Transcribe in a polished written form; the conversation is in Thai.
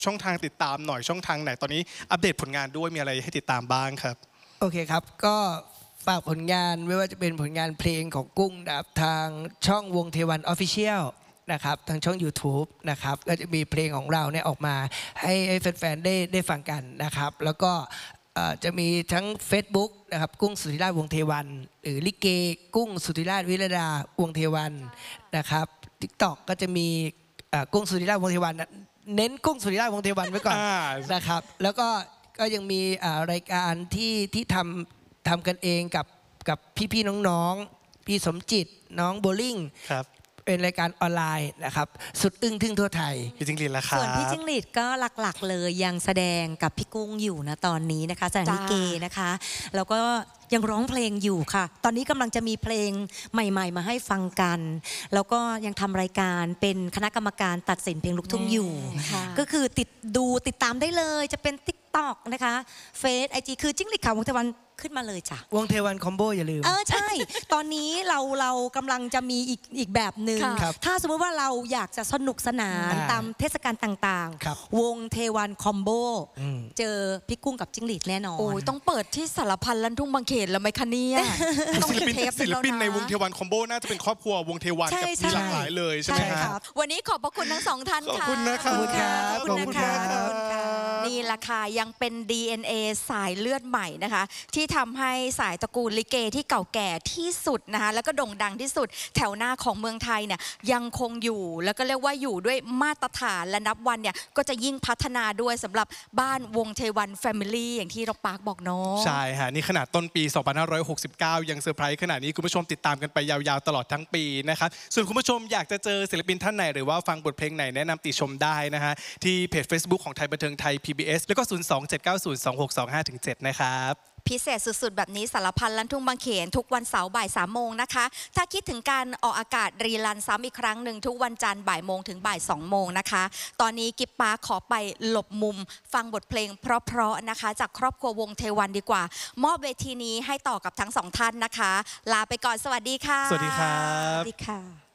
ช่องทางติดตามหน่อยช่องทางไหนตอนนี้อัปเดตผลงานด้วยมีอะไรให้ติดตามบ้างครับโอเคครับก็ฝากผลงานไม่ว่าจะเป็นผลงานเพลงของกุ้งนะครับทางช่องวงเทวันออฟฟิเชียลนะครับทางช่อง YouTube นะครับก็จะมีเพลงของเราเนี่ยออกมาให้แฟนๆได้ฟังกันนะครับแล้วก็จะมีทั้ง Facebook นะครับกุ้งสุธิราชวงเทวันหรือลิเกกุ้งสุธิราชวิรดาวงเทวันนะครับ TikTok ก็จะมีกุ้งสุธิราชวงเทวันเน้นกุ้งสุธิราชวงเทวันไว้ก่อนนะครับแล้วก็ยังมีรายการที่ทำกันเองกับพี่ๆน้องๆพี่สมจิตน้องโบลิ่งเป็นรายการออนไลน์นะครับสุดอึ้งทึ่งทั่วไทยพี่จิ้งหรีดล่ะครับส่วนพี่จิ้งหรีดก็หลักๆเลยยังแสดงกับพี่กุ้งอยู่นะตอนนี้นะคะแสดงลิเกนะคะแล้วก็ยังร้องเพลงอยู่ค่ะตอนนี้กำลังจะมีเพลงใหม่ๆมาให้ฟังกันแล้วก็ยังทำรายการเป็นคณะกรรมการตัดสินเพลงลูกทุ่งอยู่ก็คือติดตามได้เลยจะเป็น TikTok นะคะเฟซIG คือจิ้งหรีดขาววงเทวันขึ้นมาเลยจ้ะวงเทวันคอมโบอย่าลืมใช่ตอนนี้เรากำลังจะมีอีกแบบหนึ่งถ้าสมมติว่าเราอยากจะสนุกสนานตามเทศกาลต่างๆวงเทวันคอมโบเจอพี่กุ้งกับจิ้งหรีดแน่นอนโอ้ยต้องเปิดที่สารพันลั่นทุ่งบางเขนแล้วไหมคะเนี่ยศิลปินในวงเทวันคอมโบน่าจะเป็นครอบครัววงเทวันกับมีหลากหลายเลยใช่ไหมครับวันนี้ขอบพระคุณทั้งสองท่านค่ะขอบคุณนะครับขอบคุณค่ะนี่แหละค่ะยังเป็น DNA สายเลือดใหม่นะคะที่ทำให้สายตระกูลลิเกที่เก่าแก่ที่สุดนะคะแล้วก็โด่งดังที่สุดแถวหน้าของเมืองไทยเนี่ยยังคงอยู่แล้วก็เรียกว่าอยู่ด้วยมาตรฐานและนับวันเนี่ยก็จะยิ่งพัฒนาด้วยสำหรับบ้านวงเทวันแฟมิลี่อย่างที่น้องปาร์คบอกเนาะใช่ฮะนี่ขนาดต้นปี 2569 ยังเซอร์ไพรส์ขนาดนี้คุณผู้ชมติดตามกันไปยาวๆตลอดทั้งปีนะครับส่วนคุณผู้ชมอยากจะเจอศิลปินท่านไหนหรือว่าฟังบทเพลงไหนแนะนำติชมได้นะฮะที่เพจ Facebook ของไทยบันเทิงไทย PBS แล้วก็ 027902625-7 นะครับพิเศษสุดๆแบบนี้สารพันลั่นทุ่งบางเขนทุกวันเสาร์บ่าย 3 โมงนะคะถ้าคิดถึงการออกอากาศรีลันซ้ำอีกครั้งหนึ่งทุกวันจันทร์บ่ายโมงถึงบ่าย 2 โมงนะคะตอนนี้กิ๊บปาขอไปหลบมุมฟังบทเพลงเพราะๆนะคะจากครอบครัววงเทวันดีกว่ามอบเวทีนี้ให้ต่อกับทั้งสองท่านนะคะลาไปก่อนสวัสดีค่ะสวัสดีครับสวัสดีค่ะ